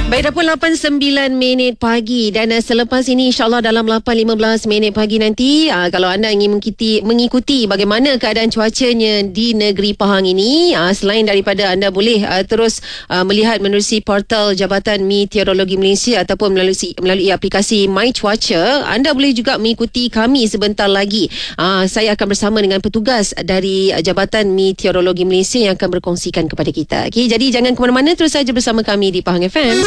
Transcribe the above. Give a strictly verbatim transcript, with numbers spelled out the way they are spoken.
Baik, dah pun lapan sembilan minit pagi dan uh, selepas ini insyaAllah dalam lapan lima belas minit pagi nanti uh, kalau anda ingin mengikuti, mengikuti bagaimana keadaan cuacanya di negeri Pahang ini, uh, selain daripada anda boleh uh, terus uh, melihat menerusi portal Jabatan Meteorologi Malaysia ataupun melalui, melalui aplikasi My Cuaca, anda boleh juga mengikuti kami sebentar lagi. Uh, saya akan bersama dengan petugas dari uh, Jabatan Meteorologi Malaysia yang akan berkongsikan kepada kita. Okay, jadi jangan ke mana-mana, terus saja bersama kami di Pahang F M.